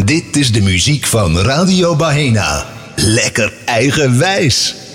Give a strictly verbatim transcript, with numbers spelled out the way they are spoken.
Dit is de muziek van Radio Baena. Lekker eigenwijs.